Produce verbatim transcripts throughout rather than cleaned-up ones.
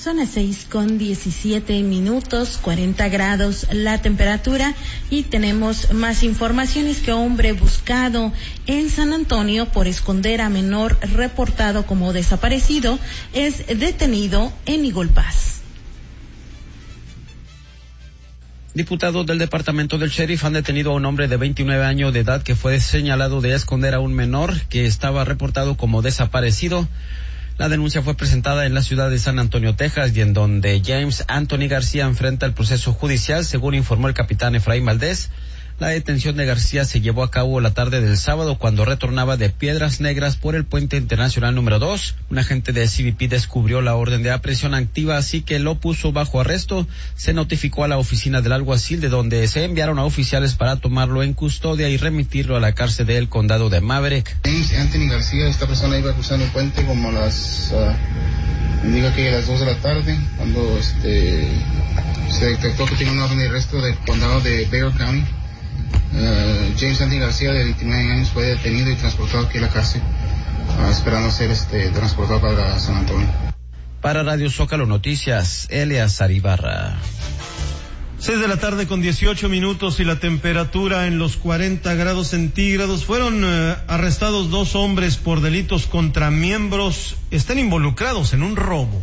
Son las seis con diecisiete minutos, cuarenta grados la temperatura, y tenemos más informaciones. Que hombre buscado en San Antonio por esconder a menor reportado como desaparecido es detenido en Eagle Pass. Diputados del departamento del sheriff han detenido a un hombre de veintinueve años de edad que fue señalado de esconder a un menor que estaba reportado como desaparecido. La denuncia fue presentada en la ciudad de San Antonio, Texas, y en donde James Anthony García enfrenta el proceso judicial, según informó el capitán Efraín Valdés. La detención de García se llevó a cabo la tarde del sábado cuando retornaba de Piedras Negras por el puente internacional número dos. Un agente de C B P descubrió la orden de aprehensión activa, así que lo puso bajo arresto. Se notificó a la oficina del alguacil, de donde se enviaron a oficiales para tomarlo en custodia y remitirlo a la cárcel del condado de Maverick. James Anthony García, esta persona iba cruzando el puente como a las, uh, indica que a las dos de la tarde, cuando este se detectó que tenía una orden de arresto del condado de Bexar County. Uh, James Anthony García, de veintinueve años, fue detenido y transportado aquí a la cárcel, uh, esperando ser este transportado para San Antonio. Para Radio Zócalo Noticias, Eleazar Ibarra. Seis de la tarde con dieciocho minutos y la temperatura en los cuarenta grados centígrados. Fueron uh, arrestados dos hombres por delitos contra miembros. Están involucrados en un robo.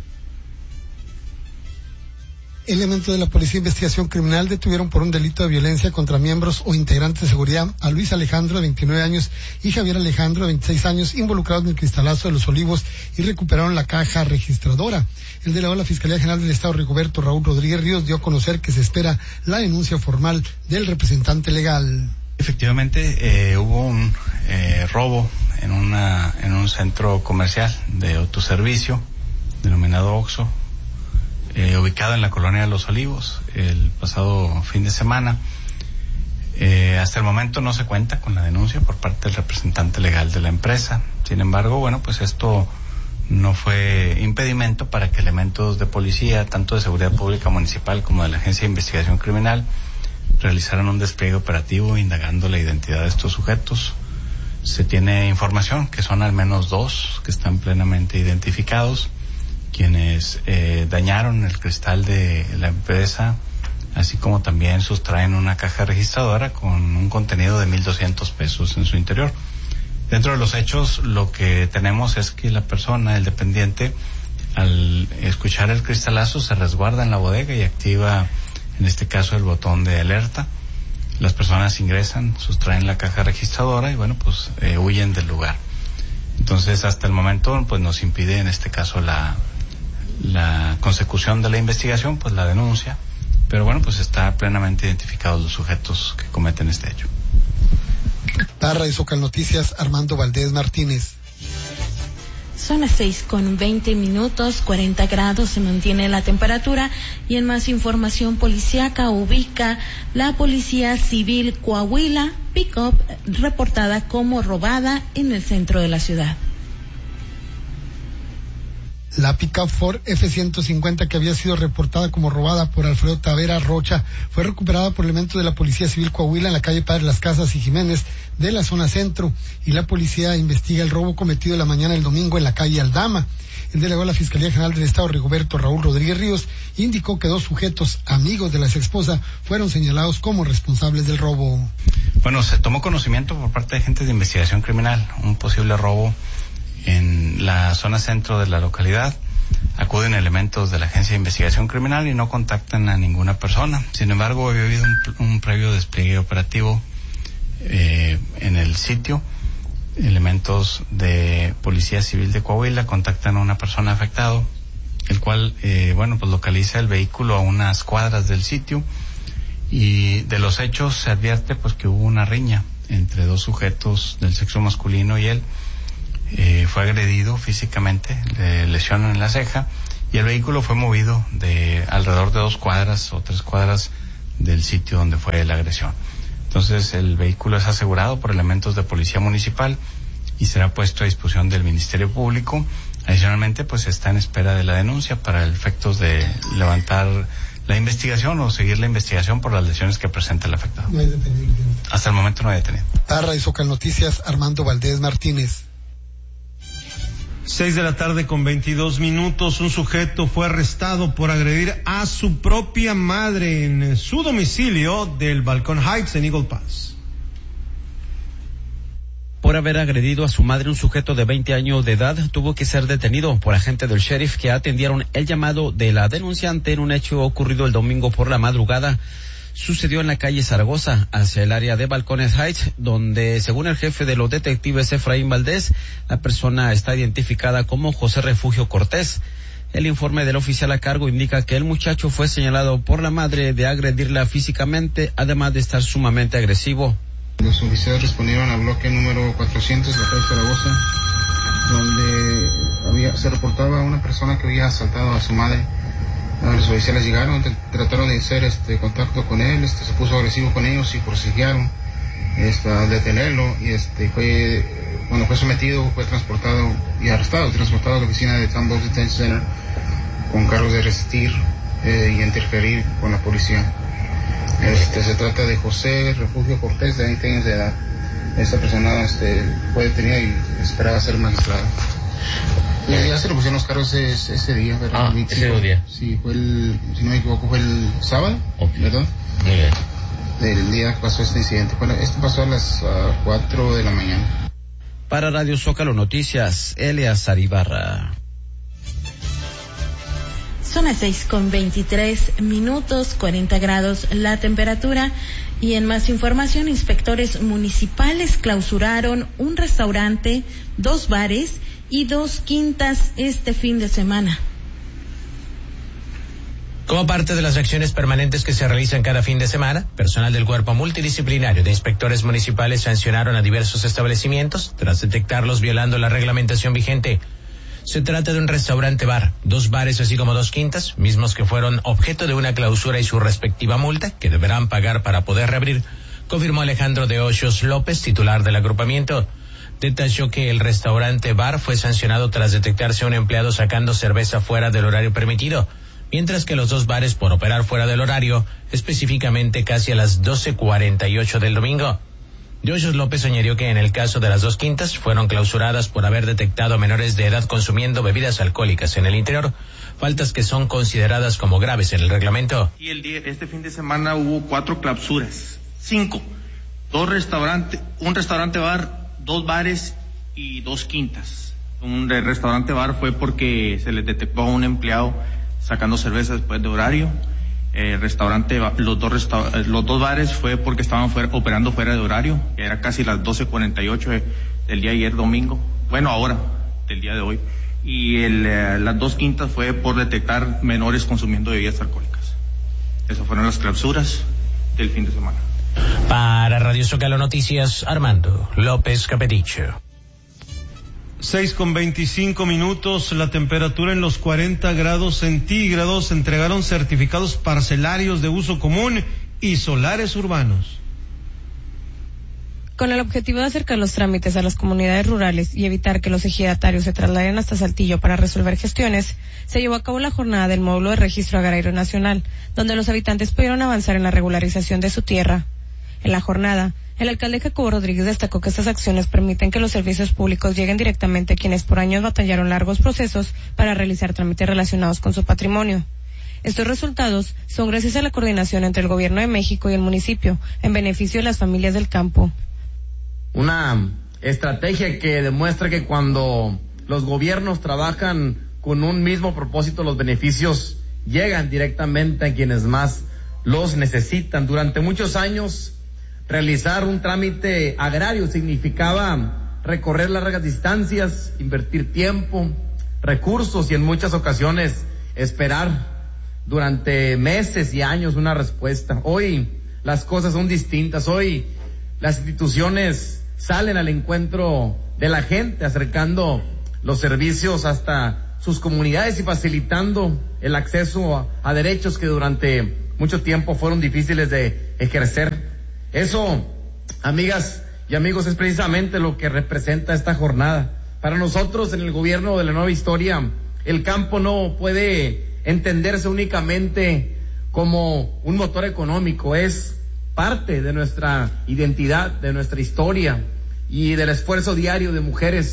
Elementos de la Policía de Investigación Criminal detuvieron por un delito de violencia contra miembros o integrantes de seguridad a Luis Alejandro, de veintinueve años, y Javier Alejandro, de veintiséis años, involucrados en el cristalazo de Los Olivos, y recuperaron la caja registradora. El delegado de la Fiscalía General del Estado, Rigoberto Raúl Rodríguez Ríos, dio a conocer que se espera la denuncia formal del representante legal. Efectivamente, eh, hubo un eh, robo en, una, en un centro comercial de autoservicio denominado Oxxo, Eh, ubicado en la colonia de Los Olivos, el pasado fin de semana. Eh, hasta el momento no se cuenta con la denuncia por parte del representante legal de la empresa. Sin embargo, bueno, pues esto no fue impedimento para que elementos de policía, tanto de seguridad pública municipal como de la Agencia de Investigación Criminal, realizaran un despliegue operativo indagando la identidad de estos sujetos. Se tiene información que son al menos dos que están plenamente identificados, quienes eh, dañaron el cristal de la empresa, así como también sustraen una caja registradora con un contenido de mil doscientos pesos en su interior. Dentro de los hechos, lo que tenemos es que la persona, el dependiente, al escuchar el cristalazo, se resguarda en la bodega y activa, en este caso, el botón de alerta. Las personas ingresan, sustraen la caja registradora y, bueno, pues eh, huyen del lugar. Entonces, hasta el momento, pues nos impide, en este caso, la la consecución de la investigación, pues la denuncia, pero bueno, pues está plenamente identificados los sujetos que cometen este hecho. Para Radio Zócalo Noticias, Armando Valdés Martínez. Son las seis con veinte minutos, cuarenta grados se mantiene la temperatura, y en más información policíaca, ubica la Policía Civil Coahuila pick-up reportada como robada en el centro de la ciudad. La pick-up Ford F ciento cincuenta, que había sido reportada como robada por Alfredo Tavera Rocha, fue recuperada por elementos de la Policía Civil Coahuila en la calle Padre Las Casas y Jiménez de la zona centro, y la policía investiga el robo cometido la mañana del domingo en la calle Aldama. El delegado de la Fiscalía General del Estado, Rigoberto Raúl Rodríguez Ríos, indicó que dos sujetos amigos de la exesposa fueron señalados como responsables del robo. Bueno, se tomó conocimiento por parte de agentes de investigación criminal un posible robo en la zona centro de la localidad. Acuden elementos de la Agencia de Investigación Criminal y no contactan a ninguna persona. Sin embargo, había habido un, un previo despliegue operativo eh, en el sitio. Elementos de Policía Civil de Coahuila contactan a una persona afectada, el cual, eh, bueno, pues localiza el vehículo a unas cuadras del sitio, y de los hechos se advierte pues que hubo una riña entre dos sujetos del sexo masculino y él. Eh, fue agredido físicamente, le lesionan en la ceja, y el vehículo fue movido de alrededor de dos cuadras o tres cuadras del sitio donde fue la agresión. Entonces el vehículo es asegurado por elementos de policía municipal y será puesto a disposición del Ministerio Público. Adicionalmente, pues está en espera de la denuncia para efectos de levantar la investigación o seguir la investigación por las lesiones que presenta el afectado. No hay detenido. Hasta el momento no hay detenido. Para Radio Zócalo Noticias, Armando Valdés Martínez. Seis de la tarde con veintidós minutos, un sujeto fue arrestado por agredir a su propia madre en su domicilio del Balcón Heights en Eagle Pass. Por haber agredido a su madre, un sujeto de veinte años de edad tuvo que ser detenido por agentes del sheriff que atendieron el llamado de la denunciante en un hecho ocurrido el domingo por la madrugada. Sucedió en la calle Zaragoza, hacia el área de Balcones Heights, donde, según el jefe de los detectives Efraín Valdés, la persona está identificada como José Refugio Cortés. El informe del oficial a cargo indica que el muchacho fue señalado por la madre de agredirla físicamente, además de estar sumamente agresivo. Los oficiales respondieron al bloque número cuatrocientos de la calle Zaragoza, donde había, se reportaba a una persona que había asaltado a su madre. Los oficiales llegaron, trataron de hacer este contacto con él, este se puso agresivo con ellos y prosiguieron este, a detenerlo y este fue cuando fue sometido fue transportado y arrestado, transportado a la oficina de Tambos Detention Center con cargos de resistir eh, y interferir con la policía. Este se trata de José Refugio Cortés, de veinte años de edad. Esta persona este fue detenida y esperaba ser magistrado. Ya, ya se le pusieron los cargos ese, ese día, ¿verdad? Ah, ese día. Sí, fue el, si no me equivoco, fue el sábado, okay. ¿Verdad? Muy bien. Del día que pasó este incidente. Bueno, esto pasó a las uh, cuatro de la mañana. Para Radio Zócalo Noticias, Eleazar Ibarra. Son las seis con veintitrés minutos, cuarenta grados la temperatura. Y en más información, inspectores municipales clausuraron un restaurante, dos bares y dos quintas este fin de semana. Como parte de las acciones permanentes que se realizan cada fin de semana, personal del Cuerpo Multidisciplinario de Inspectores Municipales sancionaron a diversos establecimientos tras detectarlos violando la reglamentación vigente. Se trata de un restaurante-bar, dos bares así como dos quintas, mismos que fueron objeto de una clausura y su respectiva multa, que deberán pagar para poder reabrir, confirmó Alejandro de Hoyos López, titular del agrupamiento. Detalló que el restaurante-bar fue sancionado tras detectarse a un empleado sacando cerveza fuera del horario permitido, mientras que los dos bares por operar fuera del horario, específicamente casi a las doce cuarenta y ocho del domingo. De Hoyos López añadió que en el caso de las dos quintas fueron clausuradas por haber detectado a menores de edad consumiendo bebidas alcohólicas en el interior, faltas que son consideradas como graves en el reglamento. Y el día, este fin de semana hubo cuatro clausuras, cinco, dos restaurantes, un restaurante bar, dos bares y dos quintas. Un restaurante bar fue porque se les detectó a un empleado sacando cerveza después de horario. Eh, restaurante, los dos resta, los dos bares fue porque estaban fuera, operando fuera de horario, que era casi las doce cuarenta y ocho del día ayer domingo, bueno ahora, del día de hoy. Y el, eh, las dos quintas fue por detectar menores consumiendo bebidas alcohólicas. Esas fueron las clausuras del fin de semana. Para Radio Zócalo Noticias, Armando López Capedicho. Seis con veinticinco minutos, la temperatura en los cuarenta grados centígrados. Entregaron certificados parcelarios de uso común y solares urbanos. Con el objetivo de acercar los trámites a las comunidades rurales y evitar que los ejidatarios se trasladen hasta Saltillo para resolver gestiones, se llevó a cabo la jornada del módulo de registro agrario nacional, donde los habitantes pudieron avanzar en la regularización de su tierra. En la jornada, el alcalde Jacobo Rodríguez destacó que estas acciones permiten que los servicios públicos lleguen directamente a quienes por años batallaron largos procesos para realizar trámites relacionados con su patrimonio. Estos resultados son gracias a la coordinación entre el Gobierno de México y el municipio, en beneficio de las familias del campo. Una estrategia que demuestra que cuando los gobiernos trabajan con un mismo propósito, los beneficios llegan directamente a quienes más los necesitan. Durante muchos años, realizar un trámite agrario significaba recorrer largas distancias, invertir tiempo, recursos y en muchas ocasiones esperar durante meses y años una respuesta. Hoy las cosas son distintas. Hoy las instituciones salen al encuentro de la gente, acercando los servicios hasta sus comunidades y facilitando el acceso a, a derechos que durante mucho tiempo fueron difíciles de ejercer. Eso, amigas y amigos, es precisamente lo que representa esta jornada. Para nosotros, en el gobierno de la nueva historia, el campo no puede entenderse únicamente como un motor económico, es parte de nuestra identidad, de nuestra historia y del esfuerzo diario de mujeres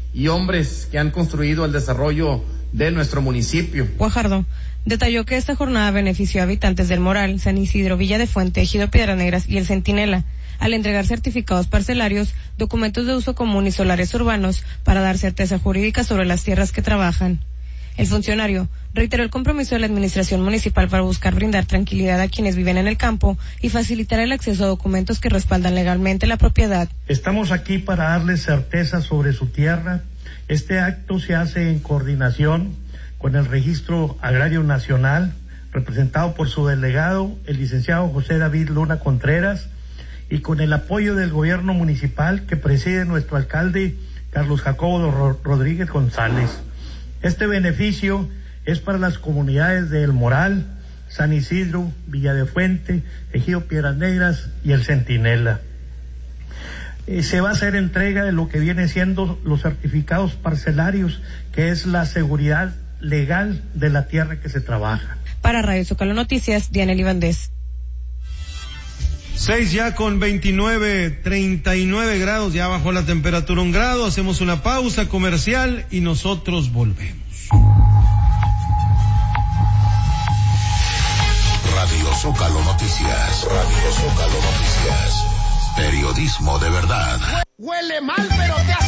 y hombres que han construido el desarrollo de nuestro municipio. Guajardo detalló que esta jornada benefició a habitantes del Moral, San Isidro, Villa de Fuente, Ejido Piedras Negras y El Centinela, al entregar certificados parcelarios, documentos de uso común y solares urbanos para dar certeza jurídica sobre las tierras que trabajan. El funcionario reiteró el compromiso de la administración municipal para buscar brindar tranquilidad a quienes viven en el campo y facilitar el acceso a documentos que respaldan legalmente la propiedad. Estamos aquí para darles certeza sobre su tierra. Este acto se hace en coordinación con el Registro Agrario Nacional, representado por su delegado, el licenciado José David Luna Contreras, y con el apoyo del gobierno municipal que preside nuestro alcalde Carlos Jacobo Rodríguez González. Este beneficio es para las comunidades de El Moral, San Isidro, Villa de Fuente, Ejido Piedras Negras y El Centinela. Eh, se va a hacer entrega de lo que viene siendo los certificados parcelarios, que es la seguridad legal de la tierra que se trabaja. Para Radio Zócalo Noticias, Dianely Valdés. Seis ya con veintinueve, treinta y nueve grados, ya bajó la temperatura un grado, hacemos una pausa comercial y nosotros volvemos. Radio Zócalo Noticias, Radio Zócalo Noticias, periodismo de verdad. Huele mal, pero te hace